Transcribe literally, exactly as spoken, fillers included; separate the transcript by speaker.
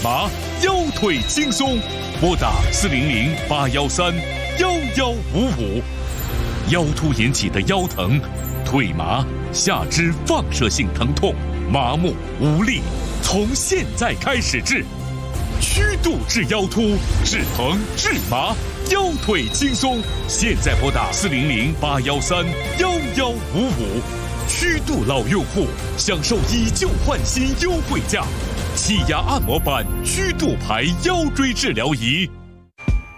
Speaker 1: 麻、腰腿轻松，拨打四零零八幺三幺幺五五。腰突引起的腰疼、腿麻、下肢放射性疼痛、麻木无力，从现在开始治。曲度治腰突，治疼治麻，腰腿轻松。现在拨打四零零八幺三幺幺五五。曲度老用户享受以旧换新优惠价，气压按摩板曲度牌腰椎治疗仪。